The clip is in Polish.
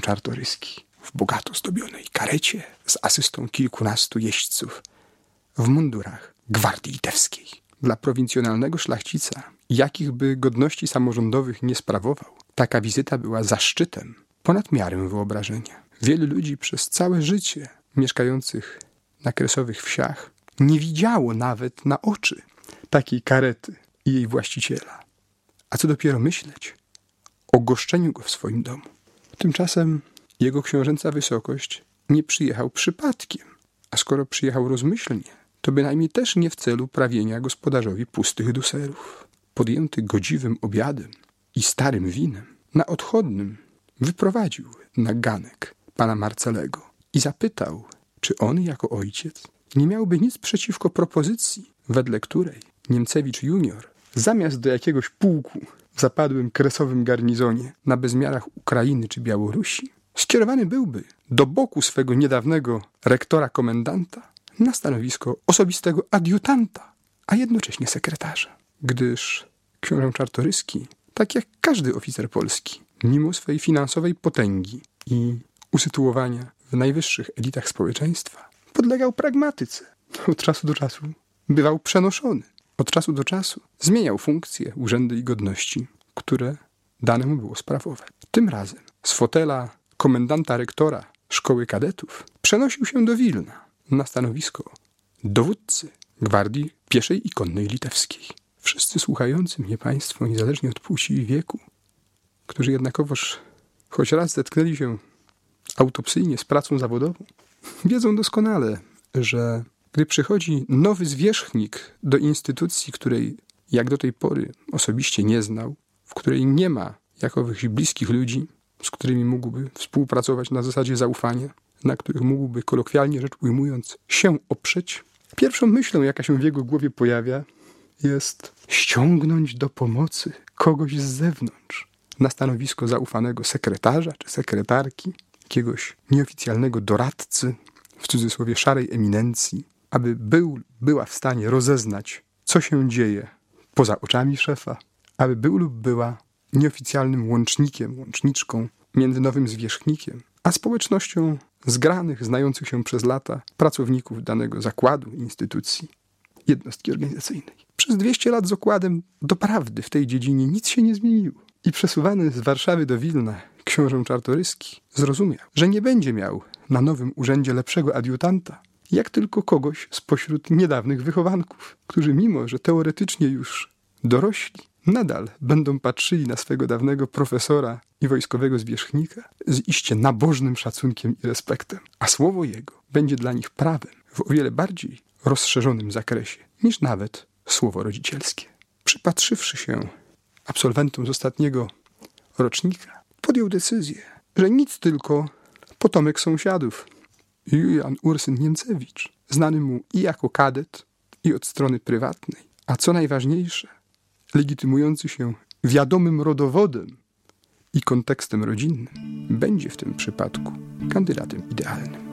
Czartoryski w bogato zdobionej karecie z asystą kilkunastu jeźdźców w mundurach gwardii litewskiej. Dla prowincjonalnego szlachcica, jakich by godności samorządowych nie sprawował, taka wizyta była zaszczytem ponad miarę wyobrażenia. Wielu ludzi przez całe życie mieszkających na kresowych wsiach nie widziało nawet na oczy takiej karety i jej właściciela. A co dopiero myśleć o goszczeniu go w swoim domu. Tymczasem jego książęca wysokość nie przyjechał przypadkiem, a skoro przyjechał rozmyślnie, to bynajmniej też nie w celu prawienia gospodarzowi pustych duserów. Podjęty godziwym obiadem i starym winem, na odchodnym wyprowadził na ganek pana Marcelego i zapytał, czy on jako ojciec nie miałby nic przeciwko propozycji, wedle której Niemcewicz junior zamiast do jakiegoś pułku w zapadłym kresowym garnizonie na bezmiarach Ukrainy czy Białorusi skierowany byłby do boku swego niedawnego rektora komendanta na stanowisko osobistego adiutanta, a jednocześnie sekretarza. Gdyż książę Czartoryski, tak jak każdy oficer polski, mimo swej finansowej potęgi i usytuowania w najwyższych elitach społeczeństwa, podlegał pragmatyce. Od czasu do czasu bywał przenoszony. Od czasu do czasu zmieniał funkcje, urzędy i godności, które dane mu było sprawować. Tym razem z fotela komendanta rektora szkoły kadetów przenosił się do Wilna na stanowisko dowódcy gwardii pieszej i konnej litewskiej. Wszyscy słuchający mnie państwo, niezależnie od płci i wieku, którzy jednakowoż choć raz zetknęli się autopsyjnie z pracą zawodową, wiedzą doskonale, że gdy przychodzi nowy zwierzchnik do instytucji, której jak do tej pory osobiście nie znał, w której nie ma jakowychś bliskich ludzi, z którymi mógłby współpracować na zasadzie zaufania, na których mógłby, kolokwialnie rzecz ujmując, się oprzeć, pierwszą myślą, jaka się w jego głowie pojawia, jest ściągnąć do pomocy kogoś z zewnątrz na stanowisko zaufanego sekretarza czy sekretarki, jakiegoś nieoficjalnego doradcy, w cudzysłowie szarej eminencji, aby była w stanie rozeznać, co się dzieje poza oczami szefa, aby był lub była nieoficjalnym łącznikiem, łączniczką między nowym zwierzchnikiem a społecznością zgranych, znających się przez lata pracowników danego zakładu, instytucji, jednostki organizacyjnej. Przez 200 lat z okładem doprawdy w tej dziedzinie nic się nie zmieniło. I przesuwany z Warszawy do Wilna książę Czartoryski zrozumiał, że nie będzie miał na nowym urzędzie lepszego adiutanta, jak tylko kogoś spośród niedawnych wychowanków, którzy mimo, że teoretycznie już dorośli, nadal będą patrzyli na swego dawnego profesora i wojskowego zwierzchnika z iście nabożnym szacunkiem i respektem, a słowo jego będzie dla nich prawem w o wiele bardziej rozszerzonym zakresie niż nawet słowo rodzicielskie. Przypatrzywszy się absolwentom z ostatniego rocznika, podjął decyzję, że nic tylko potomek sąsiadów, Julian Ursyn Niemcewicz, znany mu i jako kadet, i od strony prywatnej, a co najważniejsze, legitymujący się wiadomym rodowodem i kontekstem rodzinnym, będzie w tym przypadku kandydatem idealnym.